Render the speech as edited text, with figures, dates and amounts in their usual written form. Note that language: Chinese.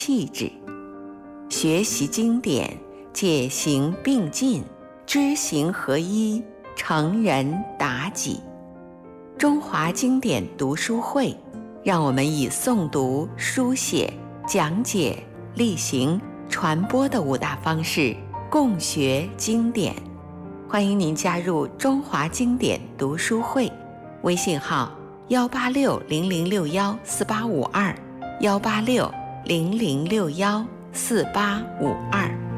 气质。学习经典，解行并进，知行合一，成人达己。中华经典读书会，让我们以诵读、书写、讲解、例行、传播的5大方式共学经典。欢迎您加入中华经典读书会，微信号18600614852，18600614852。